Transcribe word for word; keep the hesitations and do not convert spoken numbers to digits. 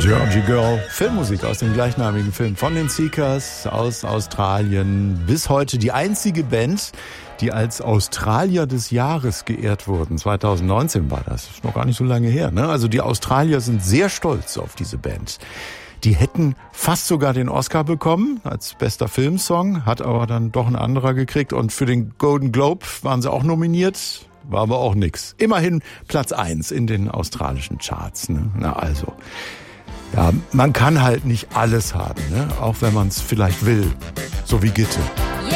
Georgie Girl, Filmmusik aus dem gleichnamigen Film von den Seekers aus Australien. Bis heute die einzige Band, die als Australier des Jahres geehrt wurden. zweitausendneunzehn war das. Ist noch gar nicht so lange her, ne? Also die Australier sind sehr stolz auf diese Band. Die hätten fast sogar den Oscar bekommen als bester Filmsong, hat aber dann doch ein anderer gekriegt. Und für den Golden Globe waren sie auch nominiert, war aber auch nix. Immerhin Platz eins in den australischen Charts, ne? Na also, ja, man kann halt nicht alles haben, ne? Auch wenn man es vielleicht will, so wie Gitte.